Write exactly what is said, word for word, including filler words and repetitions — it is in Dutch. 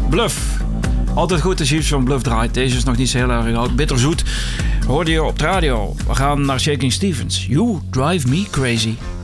Bluff. Altijd goed als je iets van Bluff draait. Deze is nog niet zo heel erg oud. Bitterzoet. Hoorde je op de radio. We gaan naar Shaking Stevens. You Drive Me Crazy.